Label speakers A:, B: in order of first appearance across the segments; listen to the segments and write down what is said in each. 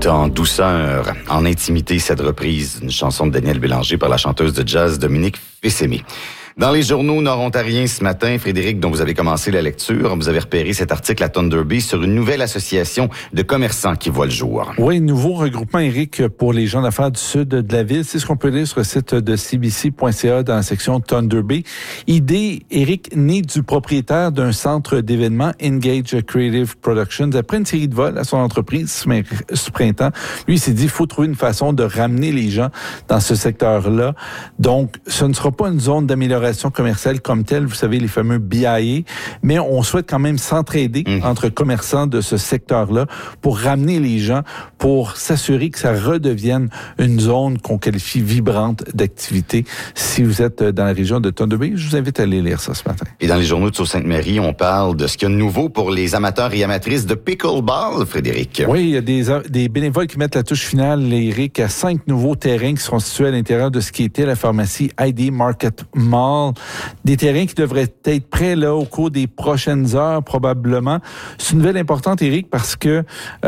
A: Tout en douceur, en intimité, cette reprise d'une chanson de Daniel Bélanger par la chanteuse de jazz Dominique Fils-Aimé. Dans les journaux nord-ontariens ce matin, Frédéric, dont vous avez commencé la lecture, vous avez repéré cet article à Thunder Bay sur une nouvelle association de commerçants qui voit le jour.
B: Oui, nouveau regroupement, Éric, pour les gens d'affaires du sud de la ville. C'est ce qu'on peut lire sur le site de cbc.ca dans la section Thunder Bay. Idée, Éric, née du propriétaire d'un centre d'événements, Engage Creative Productions. Après une série de vols à son entreprise ce printemps, lui, il s'est dit, il faut trouver une façon de ramener les gens dans ce secteur-là. Donc, ce ne sera pas une zone d'amélioration commerciale comme telle, vous savez, les fameux BIA, mais on souhaite quand même s'entraider entre commerçants de ce secteur-là pour ramener les gens, pour s'assurer que ça redevienne une zone qu'on qualifie vibrante d'activité. Si vous êtes dans la région de Thunder Bay, je vous invite à aller lire ça ce matin.
A: Et dans les journaux de Sault-Sainte-Marie, on parle de ce qu'il y a de nouveau pour les amateurs et amatrices de pickleball, Frédéric.
B: Oui, il y a des bénévoles qui mettent la touche finale, Éric, à 5 nouveaux terrains qui seront situés à l'intérieur de ce qui était la pharmacie ID Market Mall. Des terrains qui devraient être prêts là au cours des prochaines heures probablement. C'est une nouvelle importante, Éric, parce que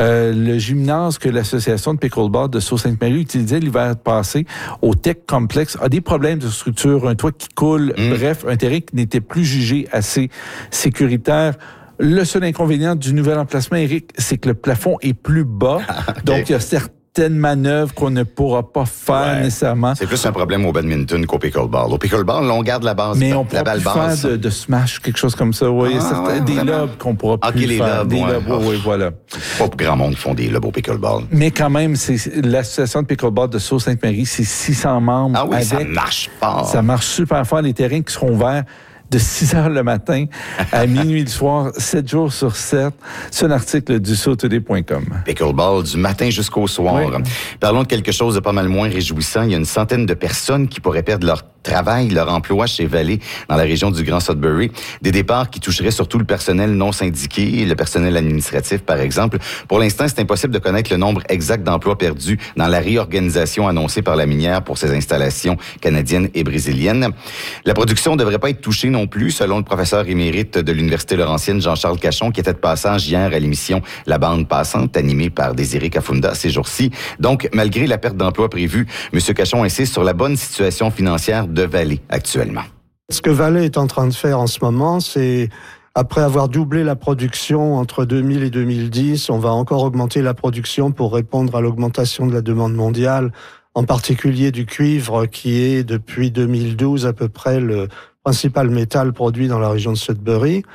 B: le gymnase que l'association de pickleball de Sault-Sainte-Marie utilisait l'hiver passé au Tech Complex a des problèmes de structure, un toit qui coule, bref, un terrain qui n'était plus jugé assez sécuritaire. Le seul inconvénient du nouvel emplacement, Éric, c'est que le plafond est plus bas. Okay. Donc, il y a certaines manœuvres qu'on ne pourra pas faire nécessairement.
A: C'est plus un problème au badminton qu'au pickleball. Au pickleball, là, on garde la base.
B: Mais on pourra plus faire de smash, quelque chose comme ça. Oui, des lobes qu'on pourra plus faire. Des lobes, oui, voilà.
A: Pas pour grand monde qui font des lobes au pickleball.
B: Mais quand même, c'est l'association de pickleball de Sault-Sainte-Marie, c'est 600 membres.
A: Ah oui, ça marche fort.
B: Ça marche super fort. Les terrains qui seront ouverts de 6 heures le matin à minuit le soir, 7 jours sur 7. C'est un article du SoToday.com.
A: Pickleball du matin jusqu'au soir. Oui. Parlons de quelque chose de pas mal moins réjouissant. Il y a une centaine de personnes qui pourraient perdre leur travail, leur emploi chez Vallée, dans la région du Grand Sudbury. Des départs qui toucheraient surtout le personnel non syndiqué, le personnel administratif, par exemple. Pour l'instant, c'est impossible de connaître le nombre exact d'emplois perdus dans la réorganisation annoncée par la minière pour ses installations canadiennes et brésiliennes. La production ne devrait pas être touchée non plus, selon le professeur émérite de l'Université Laurentienne, Jean-Charles Cachon, qui était de passage hier à l'émission La Bande Passante, animée par Désiré Kafunda ces jours-ci. Donc, malgré la perte d'emploi prévue, M. Cachon insiste sur la bonne situation financière de Vallée actuellement.
C: Ce que Vallée est en train de faire en ce moment, c'est, après avoir doublé la production entre 2000 et 2010, on va encore augmenter la production pour répondre à l'augmentation de la demande mondiale, en particulier du cuivre, qui est depuis 2012 à peu près le principal métal produit dans la région de Sudbury.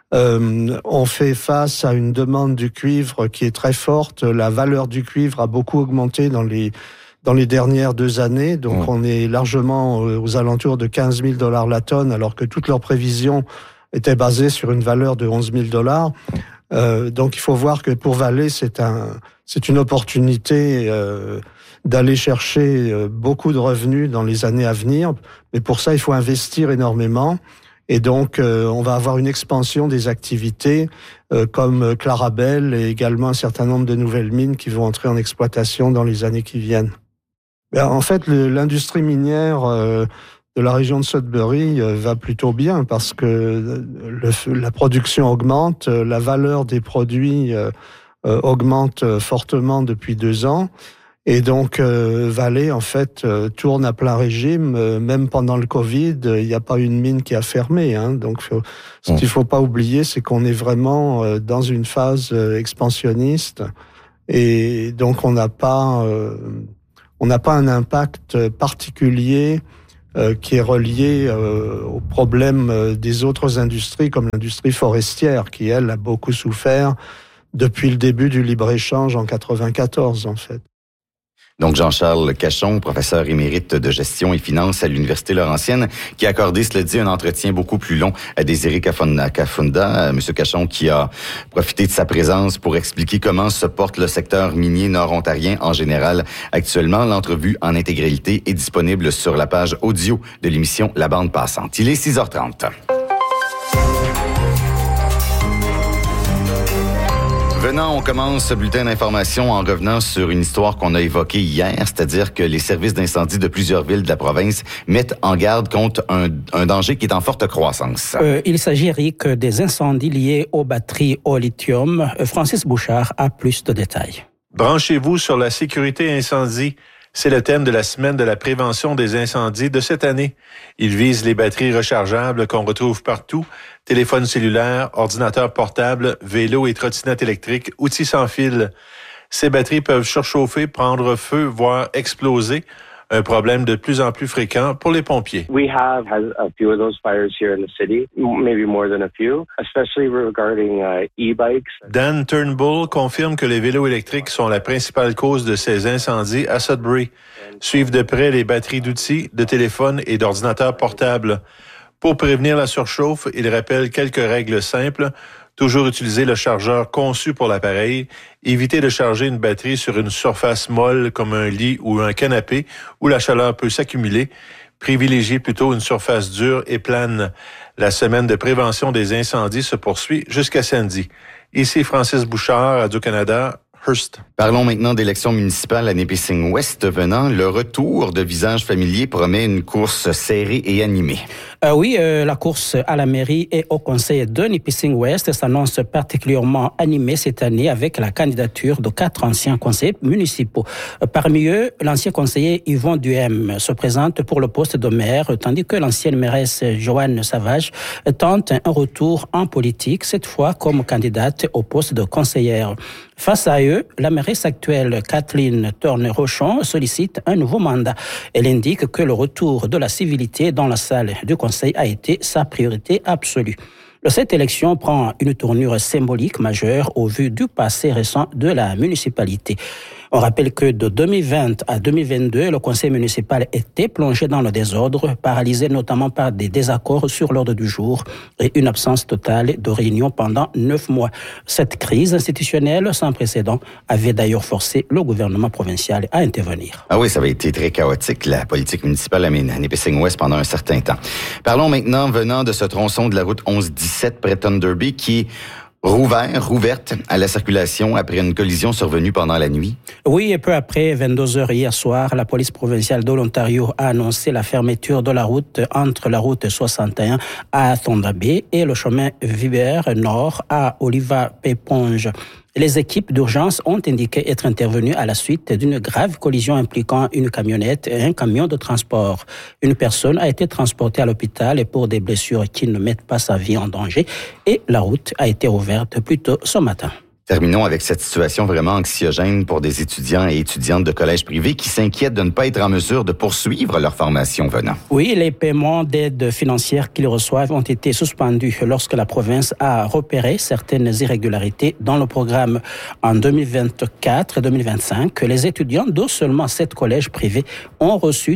C: On fait face à une demande du cuivre qui est très forte. La valeur du cuivre a beaucoup augmenté dans les dernières 2 années. Donc, on est largement aux alentours de 15 000 $ la tonne, alors que toutes leurs prévisions étaient basées sur une valeur de 11 000 $. Donc, il faut voir que pour Vallée, c'est une opportunité d'aller chercher beaucoup de revenus dans les années à venir. Mais pour ça, il faut investir énormément. Et donc, on va avoir une expansion des activités comme Clarabelle et également un certain nombre de nouvelles mines qui vont entrer en exploitation dans les années qui viennent. En fait, l'industrie minière de la région de Sudbury va plutôt bien parce que la production augmente, la valeur des produits augmente fortement depuis 2 ans. Et donc, Vallée, en fait, tourne à plein régime. Même pendant le Covid, il n'y a pas une mine qui a fermé. Donc, ce qu'il ne faut pas oublier, c'est qu'on est vraiment dans une phase expansionniste. Et donc, on n'a pas un impact particulier qui est relié aux problèmes des autres industries, comme l'industrie forestière, qui, elle, a beaucoup souffert depuis le début du libre-échange en 1994, en fait.
A: Donc, Jean-Charles Cachon, professeur émérite de gestion et finances à l'Université Laurentienne, qui a accordé, cela dit, un entretien beaucoup plus long à Désiré Kafunda. Monsieur Cachon qui a profité de sa présence pour expliquer comment se porte le secteur minier nord-ontarien en général. Actuellement, l'entrevue en intégralité est disponible sur la page audio de l'émission La Bande Passante. Il est 6h30. Venant, on commence ce bulletin d'information en revenant sur une histoire qu'on a évoquée hier, c'est-à-dire que les services d'incendie de plusieurs villes de la province mettent en garde contre un danger qui est en forte croissance.
D: Il s'agit, Eric, des incendies liés aux batteries au lithium. Francis Bouchard a plus de détails. Branchez-vous sur la sécurité incendie. C'est le thème de la semaine de la prévention des incendies de cette année. Il vise les batteries rechargeables qu'on retrouve partout, téléphones cellulaires, ordinateurs portables, vélos et trottinettes électriques, outils sans fil. Ces batteries peuvent surchauffer, prendre feu, voire exploser. Un problème de plus en plus fréquent pour les pompiers.
E: We have had a few of those fires here in the city, maybe more than a few, especially regarding e-bikes.
D: Dan Turnbull confirme que les vélos électriques sont la principale cause de ces incendies à Sudbury. Suivent de près les batteries d'outils, de téléphones et d'ordinateurs portables. Pour prévenir la surchauffe, il rappelle quelques règles simples. Toujours utiliser le chargeur conçu pour l'appareil. Éviter de charger une batterie sur une surface molle comme un lit ou un canapé où la chaleur peut s'accumuler. Privilégiez plutôt une surface dure et plane. La semaine de prévention des incendies se poursuit jusqu'à samedi. Ici Francis Bouchard, Radio-Canada, Hearst.
A: Parlons maintenant d'élections municipales à Nipissing-Ouest. Venant, le retour de visages familiers promet une course serrée et animée.
F: Oui, la course à la mairie et au conseil de Nipissing-Ouest s'annonce particulièrement animée cette année avec la candidature de 4 anciens conseillers municipaux. Parmi eux, l'ancien conseiller Yvon Duhem se présente pour le poste de maire, tandis que l'ancienne mairesse Joanne Savage tente un retour en politique, cette fois comme candidate au poste de conseillère. Face à eux, la mairesse actuelle, Kathleen Turner-Rochon, sollicite un nouveau mandat. Elle indique que le retour de la civilité dans la salle du conseil a été sa priorité absolue. Cette élection prend une tournure symbolique majeure au vu du passé récent de la municipalité. On rappelle que de 2020 à 2022, le conseil municipal était plongé dans le désordre, paralysé notamment par des désaccords sur l'ordre du jour et une absence totale de réunions pendant 9 mois. Cette crise institutionnelle sans précédent avait d'ailleurs forcé le gouvernement provincial à intervenir.
A: Ah oui, ça avait été très chaotique, la politique municipale à Nipissing-Ouest pendant un certain temps. Parlons maintenant, venant de ce tronçon de la route 1117 près de Thunder Bay, qui est rouverte à la circulation après une collision survenue pendant la nuit.
F: Oui, et peu après 22h hier soir, la police provinciale de l'Ontario a annoncé la fermeture de la route entre la route 61 à Thunder Bay et le chemin Vibert Nord à Oliva-Péponge. Les équipes d'urgence ont indiqué être intervenues à la suite d'une grave collision impliquant une camionnette et un camion de transport. Une personne a été transportée à l'hôpital pour des blessures qui ne mettent pas sa vie en danger et la route a été ouverte plus tôt ce matin.
A: Terminons avec cette situation vraiment anxiogène pour des étudiants et étudiantes de collèges privés qui s'inquiètent de ne pas être en mesure de poursuivre leur formation venant.
F: Oui, les paiements d'aide financière qu'ils reçoivent ont été suspendus lorsque la province a repéré certaines irrégularités dans le programme. En 2024 et 2025, les étudiants de seulement 7 collèges privés ont reçu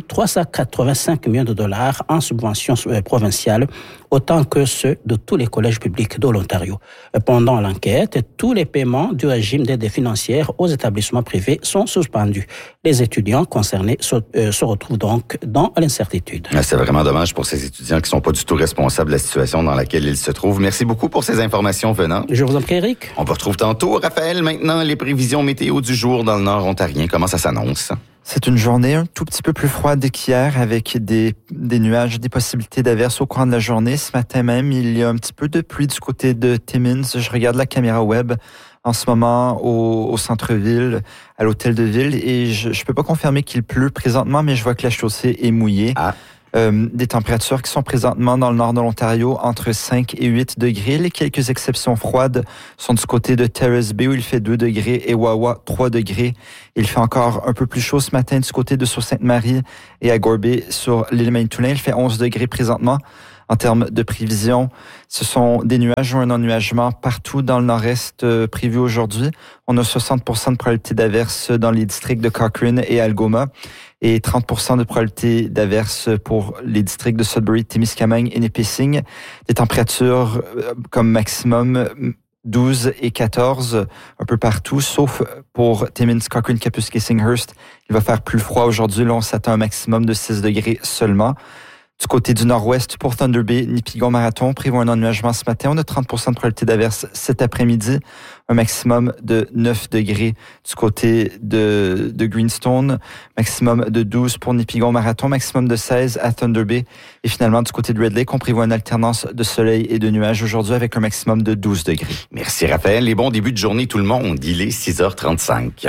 F: 385 millions de dollars en subventions provinciales, autant que ceux de tous les collèges publics de l'Ontario. Pendant l'enquête, tous les paiements du régime d'aide financière aux établissements privés sont suspendus. Les étudiants concernés se retrouvent donc dans l'incertitude.
A: C'est vraiment dommage pour ces étudiants qui ne sont pas du tout responsables de la situation dans laquelle ils se trouvent. Merci beaucoup pour ces informations venant.
F: Je vous en prie, Eric.
A: On vous retrouve tantôt. Raphaël, maintenant, les prévisions météo du jour dans le nord ontarien. Comment ça s'annonce?
G: C'est une journée un tout petit peu plus froide qu'hier avec des nuages, des possibilités d'averses au cours de la journée. Ce matin même, il y a un petit peu de pluie du côté de Timmins. Je regarde la caméra web en ce moment au centre-ville, à l'hôtel de ville, et je peux pas confirmer qu'il pleut présentement, mais je vois que la chaussée est mouillée. Des températures qui sont présentement dans le nord de l'Ontario entre 5 et 8 degrés. Les quelques exceptions froides sont du côté de Terrace Bay où il fait 2 degrés et Wawa 3 degrés. Il fait encore un peu plus chaud ce matin du côté de Sault-Sainte-Marie et à Gorby sur l'île Manitoulin. Il fait 11 degrés présentement. En termes de prévision, ce sont des nuages ou un ennuagement partout dans le nord-est prévu aujourd'hui. On a 60% de probabilité d'averse dans les districts de Cochrane et Algoma et 30% de probabilité d'averse pour les districts de Sudbury, Témiscamingue et Nipissing. Des températures comme maximum 12 et 14 un peu partout, sauf pour Timmins, Cochrane, Kapuskasing, Hearst. Il va faire plus froid aujourd'hui. Là, on s'attend à un maximum de 6 degrés seulement. Du côté du nord-ouest, pour Thunder Bay, Nipigon Marathon prévoit un ennuagement ce matin. On a 30% de probabilité d'averse cet après-midi. Un maximum de 9 degrés du côté de Greenstone. Maximum de 12 pour Nipigon Marathon. Maximum de 16 à Thunder Bay. Et finalement, du côté de Red Lake, on prévoit une alternance de soleil et de nuages aujourd'hui avec un maximum de 12 degrés.
A: Merci Raphaël. Et bon début de journée tout le monde. Il est 6h35.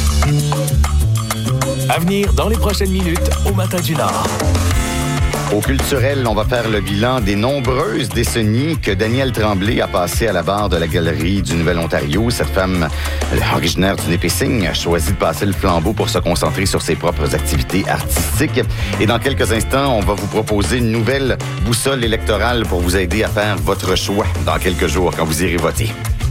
H: À venir dans les prochaines minutes au Matin du Nord.
A: Au culturel, on va faire le bilan des nombreuses décennies que Danielle Tremblay a passées à la barre de la Galerie du Nouvel-Ontario. Cette femme, originaire du Nipissing, a choisi de passer le flambeau pour se concentrer sur ses propres activités artistiques. Et dans quelques instants, on va vous proposer une nouvelle boussole électorale pour vous aider à faire votre choix dans quelques jours quand vous irez voter.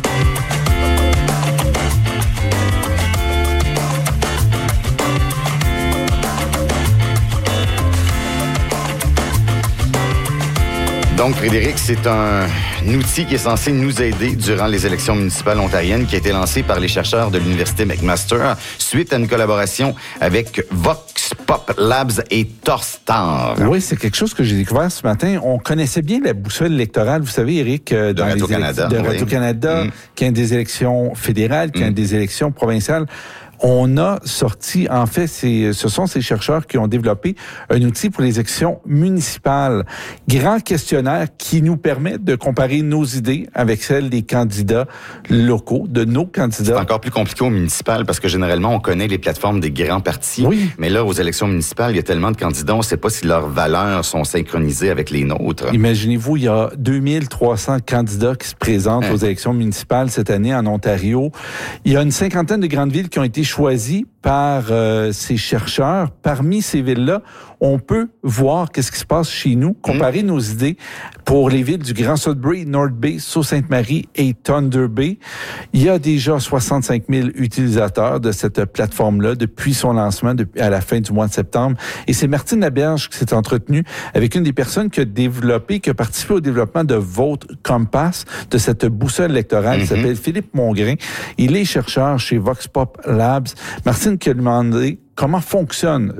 A: Donc, Frédéric, c'est un outil qui est censé nous aider durant les élections municipales ontariennes qui a été lancé par les chercheurs de l'Université McMaster suite à une collaboration avec Vox Pop Labs et Torstar.
B: Oui, c'est quelque chose que j'ai découvert ce matin. On connaissait bien la boussole électorale, vous savez, Eric,
A: de Radio-Canada.
B: De Radio-Canada, qui a des élections fédérales, qui a des élections provinciales. On a sorti, en fait, ce sont ces chercheurs qui ont développé un outil pour les élections municipales. Grand questionnaire qui nous permet de comparer nos idées avec celles des candidats locaux, de nos candidats.
A: C'est encore plus compliqué aux municipales parce que généralement, on connaît les plateformes des grands partis.
B: Oui.
A: Mais là, aux élections municipales, il y a tellement de candidats, on ne sait pas si leurs valeurs sont synchronisées avec les nôtres.
B: Imaginez-vous, il y a 2300 candidats qui se présentent aux élections municipales cette année en Ontario. Il y a une cinquantaine de grandes villes qui ont été choisies par ces chercheurs. Parmi ces villes-là, on peut voir qu'est-ce qui se passe chez nous, comparer nos idées pour les villes du Grand Sudbury, North Bay, Sault-Sainte-Marie et Thunder Bay. Il y a déjà 65 000 utilisateurs de cette plateforme-là depuis son lancement à la fin du mois de septembre. Et c'est Martine Laberge qui s'est entretenue avec une des personnes qui a participé au développement de Vote Compass, de cette boussole électorale qui s'appelle Philippe Mongrain. Il est chercheur chez Vox Pop Labs. Martine qui a demandé comment fonctionne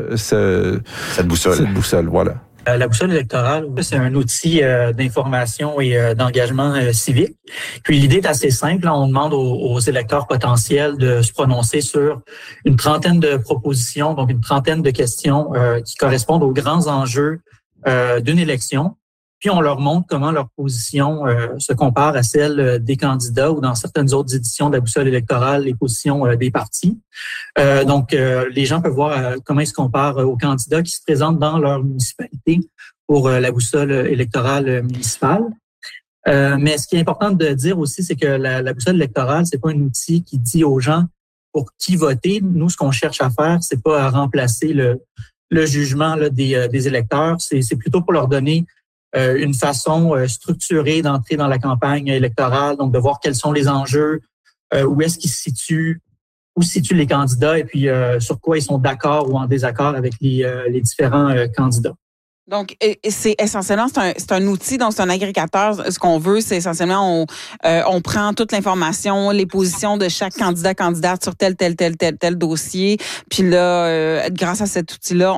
B: cette boussole, voilà.
I: La boussole électorale, c'est un outil d'information et d'engagement civique. Puis l'idée est assez simple. On demande aux électeurs potentiels de se prononcer sur une trentaine de propositions, donc une trentaine de questions qui correspondent aux grands enjeux d'une élection. Puis on leur montre comment leur position se compare à celle des candidats ou dans certaines autres éditions de la boussole électorale, les positions des partis. Donc, les gens peuvent voir comment ils se comparent aux candidats qui se présentent dans leur municipalité pour la boussole électorale municipale. Mais ce qui est important de dire aussi, c'est que la boussole électorale, c'est pas un outil qui dit aux gens pour qui voter. Nous, ce qu'on cherche à faire, c'est pas à remplacer le jugement là, des électeurs. C'est plutôt pour leur donner une façon structurée d'entrer dans la campagne électorale, donc de voir quels sont les enjeux, où est-ce qu'ils se situent, où se situent les candidats et puis sur quoi ils sont d'accord ou en désaccord avec les différents candidats.
J: Donc, c'est essentiellement, c'est un outil, donc c'est un agrégateur. Ce qu'on veut, c'est essentiellement, on prend toute l'information, les positions de chaque candidate sur tel dossier. Puis là, grâce à cet outil-là,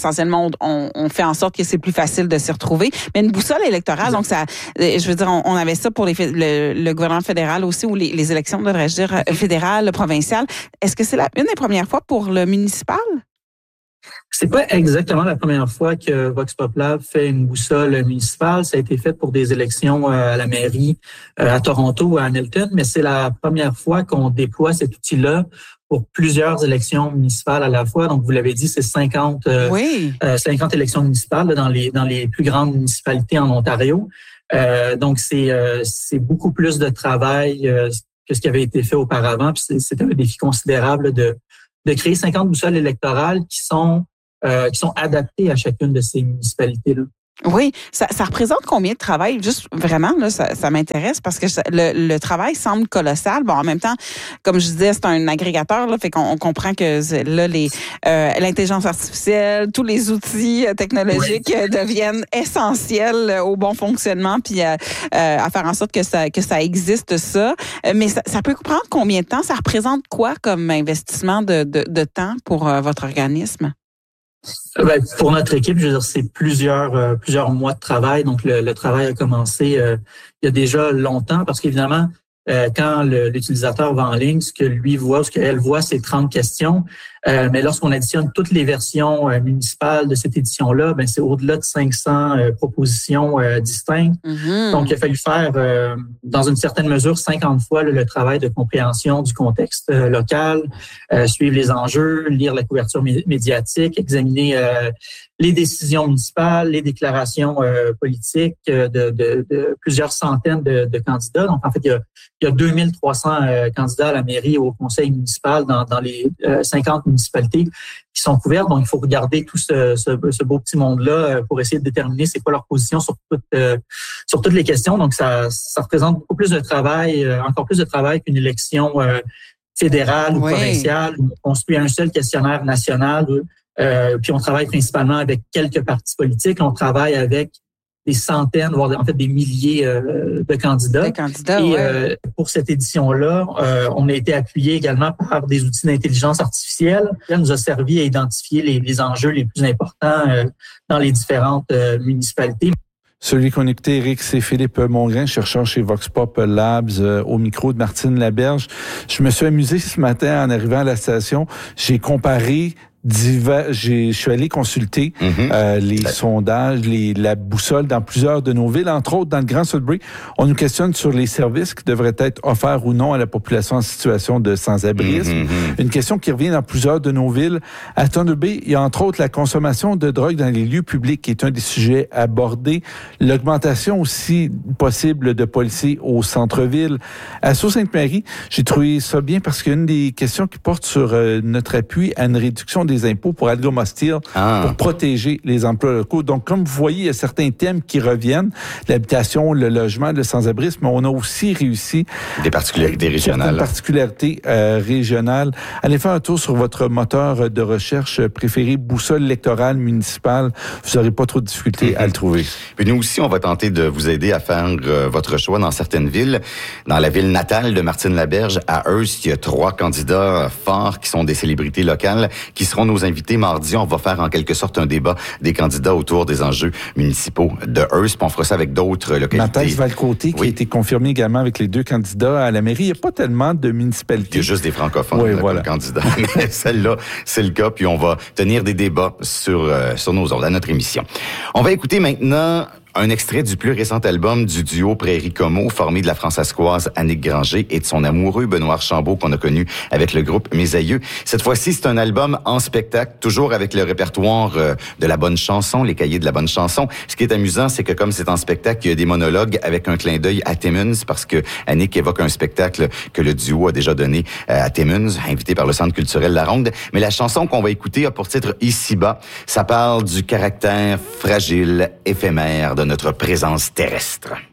J: on fait en sorte que c'est plus facile de s'y retrouver. Mais une boussole électorale, donc ça, je veux dire, on avait ça pour le gouvernement fédéral aussi, ou les élections, devrais-je dire, fédérales, provinciales. Est-ce que c'est une des premières fois pour le municipal?
I: C'est pas exactement la première fois que Vox Pop Lab fait une boussole municipale. Ça a été fait pour des élections à la mairie à Toronto ou à Hamilton, mais c'est la première fois qu'on déploie cet outil-là pour plusieurs élections municipales à la fois. Donc, vous l'avez dit, c'est 50 élections municipales là, dans les plus grandes municipalités en Ontario. Donc, c'est beaucoup plus de travail que ce qui avait été fait auparavant. Puis c'était un défi considérable de créer 50 boussoles électorales qui sont adaptées à chacune de ces municipalités-là.
J: Oui, ça représente combien de travail? Juste vraiment, là, ça m'intéresse parce que le travail semble colossal. Bon, en même temps, comme je disais, c'est un agrégateur, là, fait qu'on comprend que là, l'intelligence artificielle, tous les outils technologiques deviennent essentiels au bon fonctionnement, puis à faire en sorte que ça existe ça. Mais ça peut prendre combien de temps? Ça représente quoi comme investissement de temps pour votre organisme?
I: Pour notre équipe, je veux dire, c'est plusieurs mois de travail. Donc, le travail a commencé il y a déjà longtemps parce qu'évidemment, quand l'utilisateur va en ligne, ce que lui voit, ce qu'elle voit, c'est 30 questions. Mais lorsqu'on additionne toutes les versions municipales de cette édition-là, c'est au-delà de 500 propositions distinctes. Mm-hmm. Donc, il a fallu faire, dans une certaine mesure, 50 fois le travail de compréhension du contexte local, suivre les enjeux, lire la couverture médiatique, examiner les décisions municipales, les déclarations politiques de plusieurs centaines de candidats. Donc, en fait, il y a 2300 candidats à la mairie et au conseil municipal dans les 50 municipalités qui sont couvertes. Donc, il faut regarder tout ce beau petit monde-là pour essayer de déterminer c'est quoi leur position sur toutes les questions. Donc, ça représente beaucoup plus de travail, encore plus de travail qu'une élection fédérale ou provinciale où on construit un seul questionnaire national. Puis on travaille principalement avec quelques partis politiques. On travaille avec des centaines, voire en fait des milliers de candidats. Et pour cette édition-là, on a été appuyé également par des outils d'intelligence artificielle. Ça nous a servi à identifier les enjeux les plus importants dans les différentes municipalités.
B: Celui qu'on écoutait, Éric, c'est Philippe Mongrain, chercheur chez Vox Pop Labs, au micro de Martine Laberge. Je me suis amusé ce matin en arrivant à la station. J'ai comparé je suis allé consulter les sondages, la boussole dans plusieurs de nos villes, entre autres dans le Grand Sudbury. On nous questionne sur les services qui devraient être offerts ou non à la population en situation de sans-abrisme. Une question qui revient dans plusieurs de nos villes. À Thunder Bay, il y a entre autres la consommation de drogue dans les lieux publics qui est un des sujets abordés. L'augmentation aussi possible de policiers au centre-ville. À Sault-Sainte-Marie, j'ai trouvé ça bien parce qu'une des questions qui porte sur notre appui à une réduction des impôts pour Algoma Steel pour protéger les emplois locaux. Donc, comme vous voyez, il y a certains thèmes qui reviennent. L'habitation, le logement, le sans-abrisme, mais on a aussi réussi
A: des particularités régionales.
B: Régionales. Allez faire un tour sur votre moteur de recherche préféré, Boussole électorale municipale. Vous n'aurez pas trop de difficulté à le trouver.
A: Puis nous aussi, on va tenter de vous aider à faire votre choix dans certaines villes. Dans la ville natale de Martine Laberge, à Hearst, il y a 3 candidats forts qui sont des célébrités locales qui seront nos invités mardi. On va faire en quelque sorte un débat des candidats autour des enjeux municipaux de Hearst. On fera ça avec d'autres localités.
B: Mathias Valcôté, qui a été confirmé également avec les 2 candidats à la mairie. Il n'y a pas tellement de municipalités.
A: Il y a juste des francophones comme candidats. Mais celle-là, c'est le cas. Puis on va tenir des débats sur nos ondes, à notre émission. On va écouter maintenant un extrait du plus récent album du duo Prairie Como, formé de la françaiscoise Annick Granger et de son amoureux Benoît Archambault, qu'on a connu avec le groupe Mes Aïeux. Cette fois-ci, c'est un album en spectacle, toujours avec le répertoire de la bonne chanson, les cahiers de la bonne chanson. Ce qui est amusant, c'est que comme c'est en spectacle, il y a des monologues avec un clin d'œil à Timmins, parce que Annick évoque un spectacle que le duo a déjà donné à Timmins, invité par le Centre culturel La Ronde. Mais la chanson qu'on va écouter a pour titre Ici-bas. Ça parle du caractère fragile, éphémère de notre présence terrestre.